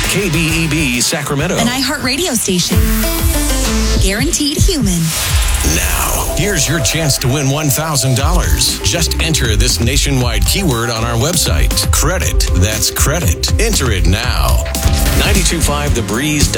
KBEB Sacramento. An iHeartRadio station. Guaranteed human. Now, here's your chance to win $1,000. Just enter this nationwide keyword on our website. Credit. That's credit. Enter it now. 92.5 The Breeze.